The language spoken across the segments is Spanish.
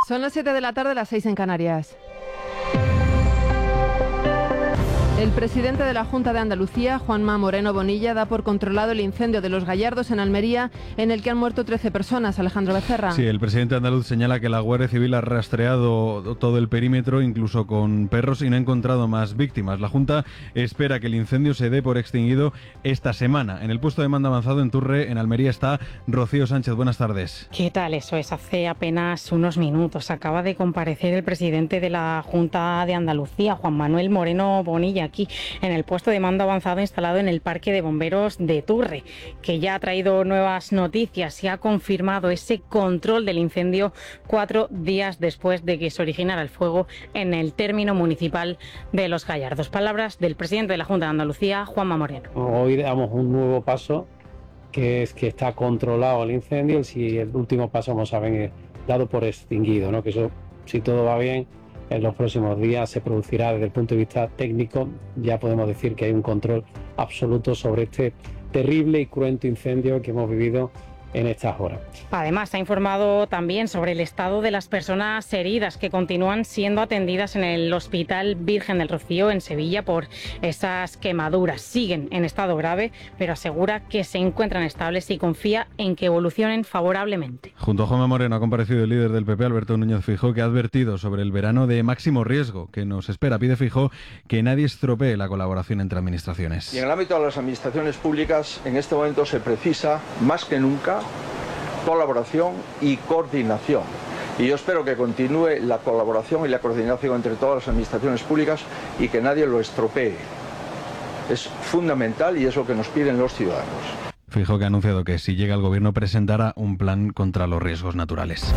Son las 7 de la tarde, las 6 en Canarias. El presidente de la Junta de Andalucía, Juanma Moreno Bonilla, da por controlado el incendio de Los Gallardos en Almería, en el que han muerto 13 personas. Alejandro Becerra. Sí, el presidente andaluz señala que la Guardia Civil ha rastreado todo el perímetro, incluso con perros, y no ha encontrado más víctimas. La Junta espera que el incendio se dé por extinguido esta semana. En el puesto de mando avanzado en Turre, en Almería, está Rocío Sánchez. Buenas tardes. ¿Qué tal? Eso es, hace apenas unos minutos acaba de comparecer el presidente de la Junta de Andalucía, Juan Manuel Moreno Bonilla, aquí en el puesto de mando avanzado instalado en el Parque de Bomberos de Turre, que ya ha traído nuevas noticias y ha confirmado ese control del incendio 4 días después de que se originara el fuego en el término municipal de Los Gallardos. Palabras del presidente de la Junta de Andalucía, Juanma Moreno. Hoy damos un nuevo paso, que es que está controlado el incendio, y el último paso, como saben, es dado por extinguido, ¿no? Que eso, si todo va bien, en los próximos días se producirá. Desde el punto de vista técnico, ya podemos decir que hay un control absoluto sobre este terrible y cruento incendio que hemos vivido en estas horas. Además, ha informado también sobre el estado de las personas heridas que continúan siendo atendidas en el Hospital Virgen del Rocío en Sevilla por esas quemaduras. Siguen en estado grave, pero asegura que se encuentran estables y confía en que evolucionen favorablemente. Junto a Juanma Moreno ha comparecido el líder del PP, Alberto Núñez Feijóo, que ha advertido sobre el verano de máximo riesgo que nos espera. Pide Feijóo que nadie estropee la colaboración entre administraciones. Y en el ámbito de las administraciones públicas, en este momento se precisa más que nunca colaboración y coordinación. Y yo espero que continúe la colaboración y la coordinación entre todas las administraciones públicas y que nadie lo estropee. Es fundamental y es lo que nos piden los ciudadanos. Feijóo, que ha anunciado que si llega al gobierno presentará un plan contra los riesgos naturales.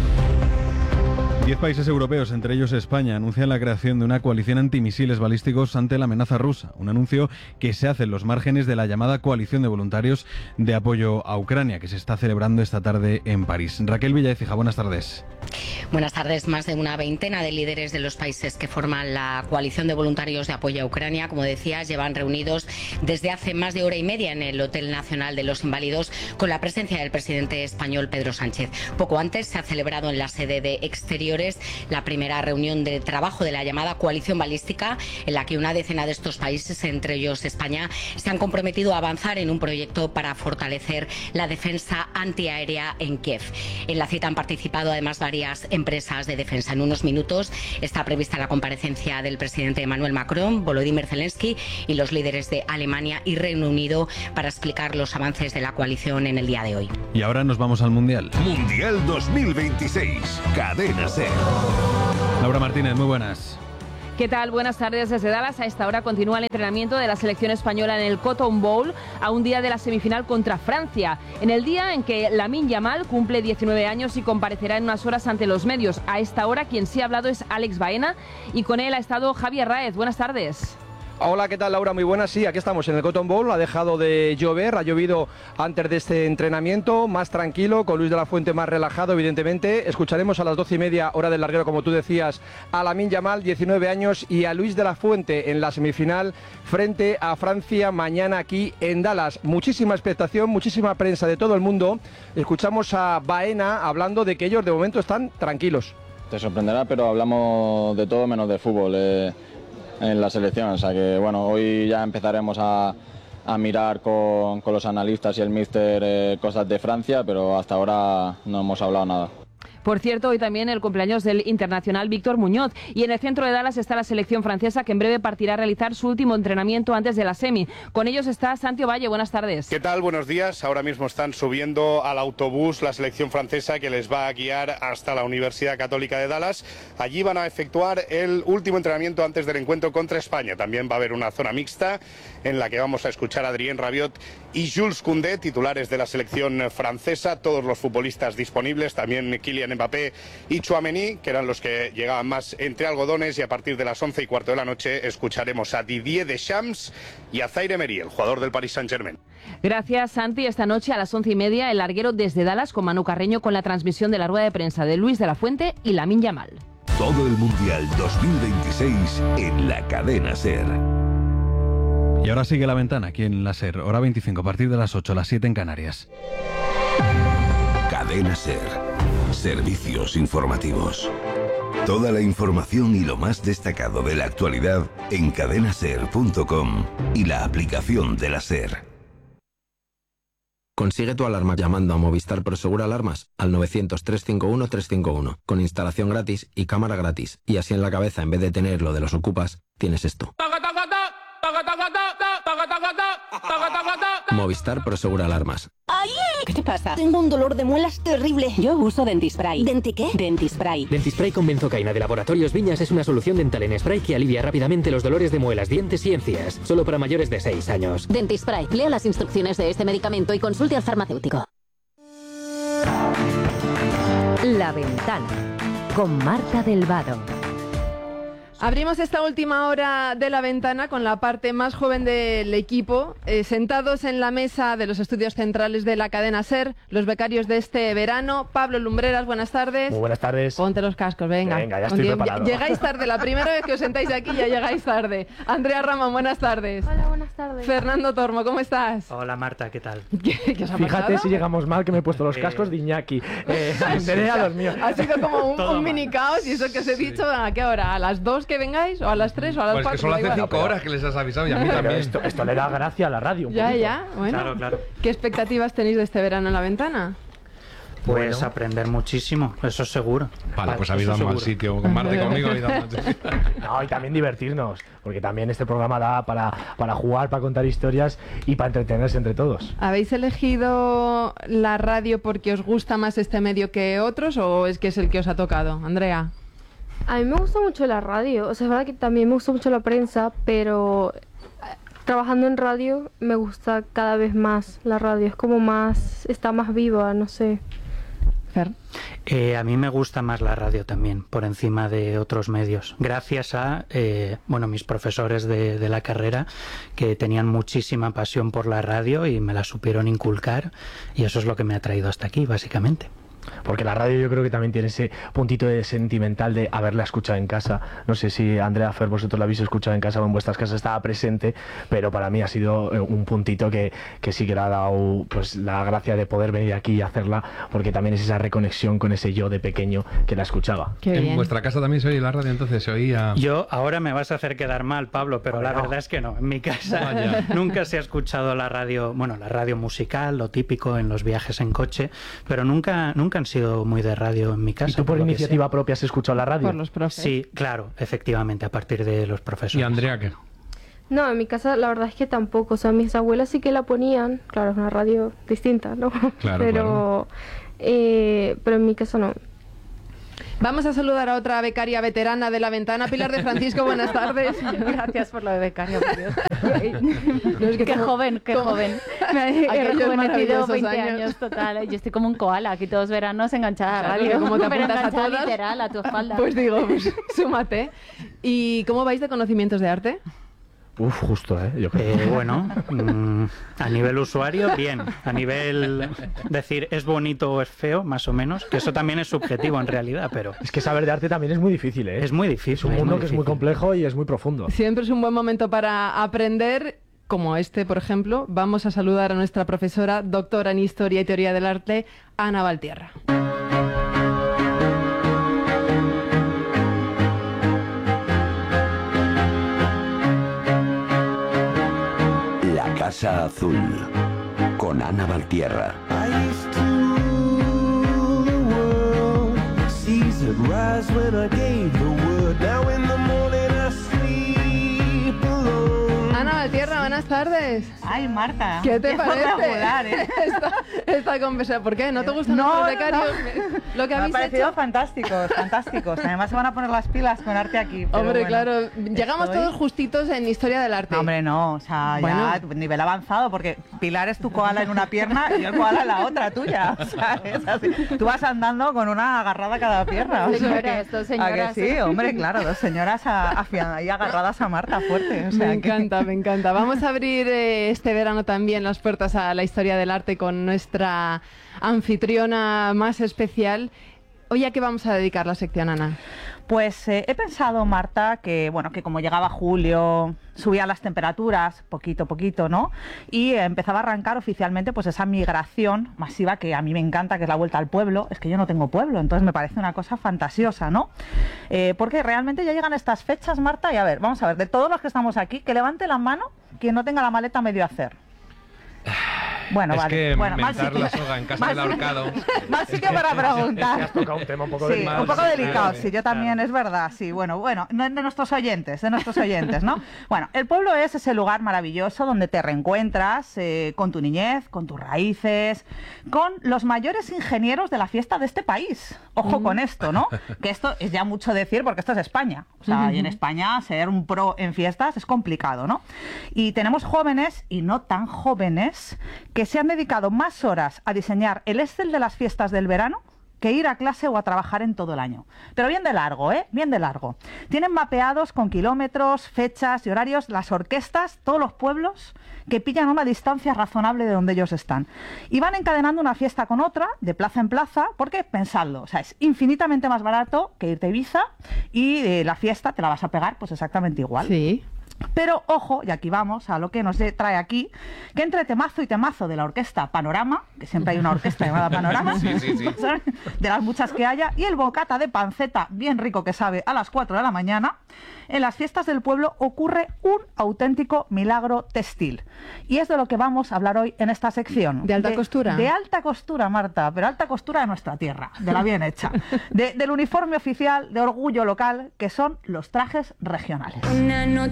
10 países europeos, entre ellos España, anuncian la creación de una coalición antimisiles balísticos ante la amenaza rusa. Un anuncio que se hace en los márgenes de la llamada coalición de voluntarios de apoyo a Ucrania, que se está celebrando esta tarde en París. Raquel Villaécija, buenas tardes. Buenas tardes. Más de una veintena de líderes de los países que forman la coalición de voluntarios de apoyo a Ucrania, como decías, llevan reunidos desde hace más de hora y media en el Hotel Nacional de los Inválidos, con la presencia del presidente español Pedro Sánchez. Poco antes se ha celebrado en la sede de Exteriores la primera reunión de trabajo de la llamada coalición balística, en la que una decena de estos países, entre ellos España, se han comprometido a avanzar en un proyecto para fortalecer la defensa antiaérea en Kiev. En la cita han participado además varias empresas de defensa. En unos minutos está prevista la comparecencia del presidente Emmanuel Macron, Volodymyr Zelensky y los líderes de Alemania y Reino Unido para explicar los avances de la coalición en el día de hoy. Y ahora nos vamos al Mundial. Mundial 2026, Cadena SER. Laura Martínez, muy buenas. ¿Qué tal? Buenas tardes desde Dallas. A esta hora continúa el entrenamiento de la selección española en el Cotton Bowl a un día de la semifinal contra Francia, en el día en que Lamine Yamal cumple 19 años y comparecerá en unas horas ante los medios. A esta hora quien sí ha hablado es Alex Baena y con él ha estado Javier Raez. Buenas tardes. Hola, ¿qué tal, Laura? Muy buenas. Sí, aquí estamos en el Cotton Bowl. Ha dejado de llover, ha llovido antes de este entrenamiento, más tranquilo, con Luis de la Fuente más relajado, evidentemente. Escucharemos a las 12:30, hora del larguero, como tú decías, a Lamine Yamal, 19 años, y a Luis de la Fuente en la semifinal frente a Francia mañana aquí en Dallas. Muchísima expectación, muchísima prensa de todo el mundo. Escuchamos a Baena hablando de que ellos de momento están tranquilos. Te sorprenderá, pero hablamos de todo menos de fútbol. En la selección, o sea que bueno, hoy ya empezaremos a mirar con los analistas y el míster cosas de Francia, pero hasta ahora no hemos hablado nada. Por cierto, hoy también el cumpleaños del internacional Víctor Muñoz. Y en el centro de Dallas está la selección francesa, que en breve partirá a realizar su último entrenamiento antes de la semi. Con ellos está Santi Ovalle. Buenas tardes. ¿Qué tal? Buenos días. Ahora mismo están subiendo al autobús la selección francesa, que les va a guiar hasta la Universidad Católica de Dallas. Allí van a efectuar el último entrenamiento antes del encuentro contra España. También va a haber una zona mixta en la que vamos a escuchar a Adrien Rabiot y Jules Koundé, titulares de la selección francesa. Todos los futbolistas disponibles, también Kylian Mbappé y Tchouaméni, que eran los que llegaban más entre algodones, y a partir de las 11:15 de la noche escucharemos a Didier Deschamps y a Zaire Emery, el jugador del Paris Saint-Germain. Gracias, Santi. Esta noche a las 11:30 el larguero desde Dallas con Manu Carreño, con la transmisión de la rueda de prensa de Luis de la Fuente y Lamine Yamal. Todo el Mundial 2026 en la Cadena SER. Y ahora sigue La Ventana aquí en la SER, hora 25, a partir de las 8, las 7 en Canarias. Cadena SER. Servicios informativos. Toda la información y lo más destacado de la actualidad en cadenaser.com y la aplicación de la SER. Consigue tu alarma llamando a Movistar Prosegur Alarmas al 900-351-351, con instalación gratis y cámara gratis. Y así en la cabeza, en vez de tener lo de los ocupas, tienes esto. Movistar Prosegur Alarmas. ¡Ay! ¿Qué te pasa? Tengo un dolor de muelas terrible. Yo uso Dentispray. ¿Denti qué? Dentispray. Dentispray con benzocaína de Laboratorios Viñas es una solución dental en spray que alivia rápidamente los dolores de muelas, dientes y encías. Solo para mayores de 6 años. Dentispray. Lea las instrucciones de este medicamento y consulte al farmacéutico. La Ventana, con Marta del Vado. Abrimos esta última hora de La Ventana con la parte más joven del equipo, sentados en la mesa de los estudios centrales de la cadena SER, los becarios de este verano. Pablo Lumbreras, buenas tardes. Muy buenas tardes. Ponte los cascos, venga. Venga, ya estoy preparado. Llegáis tarde, la primera vez que os sentáis aquí ya llegáis tarde. Andrea Ramón, buenas tardes. Hola, buenas tardes. Fernando Tormo, ¿cómo estás? Hola Marta, ¿qué tal? ¿Qué os ha Fíjate pasado? si llegamos mal que me he puesto los cascos de Iñaki. Andrea, los míos. Ha sido como un mini caos y eso que os he dicho, ¿a qué hora? ¿A las 2 que vengáis o a las 3 o a las 4? Pues que solo hace 5 horas que les has avisado y a mí también. Esto le da gracia a la radio. Ya, bueno. Claro. ¿Qué expectativas tenéis de este verano en La Ventana? Pues Bueno. aprender muchísimo, eso seguro. Vale, pues habéis dado un mal sitio. Con Marta y conmigo habéis dado un mal sitio. No, y también divertirnos, porque también este programa da para jugar, para contar historias y para entretenerse entre todos. ¿Habéis elegido la radio porque os gusta más este medio que otros o es que es el que os ha tocado? Andrea. A mí me gusta mucho la radio, o sea, es verdad que también me gusta mucho la prensa, pero trabajando en radio me gusta cada vez más la radio, es como más, está más viva, no sé. Fer. A mí me gusta más la radio también, por encima de otros medios. Gracias a mis profesores de la carrera que tenían muchísima pasión por la radio y me la supieron inculcar y eso es lo que me ha traído hasta aquí, básicamente. Porque la radio yo creo que también tiene ese puntito de sentimental de haberla escuchado en casa. No sé si Andrea, Fer, vosotros la habéis escuchado en casa o en vuestras casas estaba presente, pero para mí ha sido un puntito que sí que le ha dado pues la gracia de poder venir aquí y hacerla, porque también es esa reconexión con ese yo de pequeño que la escuchaba. ¿En vuestra casa también se oye la radio? Entonces se oía... Yo, ahora me vas a hacer quedar mal, Pablo, pero la verdad es que no. En mi casa nunca se ha escuchado la radio, la radio musical, lo típico en los viajes en coche, pero nunca han sido muy de radio en mi casa. ¿Y tú por iniciativa propia has escuchado la radio? Por los profes. Sí, claro, efectivamente, a partir de los profesores. ¿Y Andrea qué? No, en mi casa la verdad es que tampoco, o sea, mis abuelas sí que la ponían, claro, es una radio distinta, ¿no? Claro, pero en mi casa no. Vamos a saludar a otra becaria veterana de La Ventana, Pilar de Francisco, buenas tardes. Gracias por lo de becaria, por Dios. No, es que qué joven. Me he rejuvenecido 20 años total. Yo estoy como un koala, aquí todos veranos enganchada a la radio. Como te pero apuntas a enganchada todas, literal a tu espalda. Pues digo, súmate. ¿Y cómo vais de conocimientos de arte? Justo, yo creo. A nivel usuario, bien. A nivel decir es bonito o es feo, más o menos, que eso también es subjetivo en realidad, pero... Es que saber de arte también es muy difícil, ¿eh? Es muy difícil. Es un mundo que es muy complejo y es muy profundo. Siempre es un buen momento para aprender, como este, por ejemplo. Vamos a saludar a nuestra profesora, doctora en Historia y Teoría del Arte, Ana Valtierra. Casa Azul con Ana Valtierra. Ana Valtierra, buenas tardes. Ay, Marta. ¿Qué te parece? Espectacular, ¿eh? esta conversación. ¿Por qué? ¿No te gustan los becarios? Lo que me habéis ha parecido hecho. fantásticos. Además se van a poner las pilas con arte aquí. Pero Hombre, bueno, claro. Llegamos todos justitos en Historia del Arte. No, hombre, no. O sea, Bueno. ya nivel avanzado, porque Pilar es tu koala en una pierna y yo el koala en la otra tuya. O sea, es así. Tú vas andando con una agarrada a cada pierna. O sea, Dos señoras. ¿A que sí? Hombre, claro, dos señoras ahí agarradas a Marta fuerte. O sea, Me encanta. Vamos a abrir este verano también las puertas a la Historia del Arte con nuestra anfitriona más especial. Hoy, ¿a qué vamos a dedicar la sección, Ana? Pues he pensado, Marta, que bueno, que como llegaba julio, subían las temperaturas poquito a poquito, ¿no? Y empezaba a arrancar oficialmente pues esa migración masiva que a mí me encanta, que es la vuelta al pueblo. Es que yo no tengo pueblo, entonces me parece una cosa fantasiosa, ¿no? Porque realmente ya llegan estas fechas, Marta, y a ver, vamos a ver, de todos los que estamos aquí, que levante la mano quien no tenga la maleta medio a hacer. Bueno, es vale. que Bueno, mentar la soga en casa del ahorcado. Más sitio para preguntar. Has tocado un tema un poco delicado. Un poco delicado, sí, yo también, es verdad, sí. Bueno, de nuestros oyentes, ¿no? Bueno, el pueblo es ese lugar maravilloso donde te reencuentras con tu niñez, con tus raíces, con los mayores ingenieros de la fiesta de este país. Ojo con esto, ¿no? Que esto es ya mucho decir porque esto es España. O sea, y en España ser un pro en fiestas es complicado, ¿no? Y tenemos jóvenes y no tan jóvenes que se han dedicado más horas a diseñar el Excel de las fiestas del verano que ir a clase o a trabajar en todo el año. Pero bien de largo, ¿eh? Bien de largo. Tienen mapeados con kilómetros, fechas y horarios las orquestas, todos los pueblos que pillan una distancia razonable de donde ellos están. Y van encadenando una fiesta con otra, de plaza en plaza, porque, pensadlo, o sea, es infinitamente más barato que irte a Ibiza y la fiesta te la vas a pegar pues exactamente igual. Sí. Pero ojo, y aquí vamos a lo que nos trae aquí, que entre temazo y temazo de la orquesta Panorama, que siempre hay una orquesta llamada Panorama, sí. de las muchas que haya, y el bocata de panceta bien rico que sabe a las 4 de la mañana, en las fiestas del pueblo ocurre un auténtico milagro textil. Y es de lo que vamos a hablar hoy en esta sección. ¿De alta costura? De alta costura, Marta, pero alta costura de nuestra tierra, de la bien hecha. Del uniforme oficial, de orgullo local, que son los trajes regionales. Una noche